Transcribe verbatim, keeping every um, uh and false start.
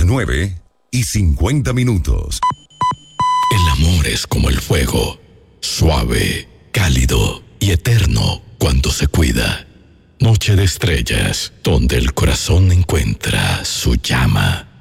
nueve y cincuenta minutos. El amor es como el fuego, suave, cálido y eterno cuando se cuida. Noche de estrellas, donde el corazón encuentra su llama.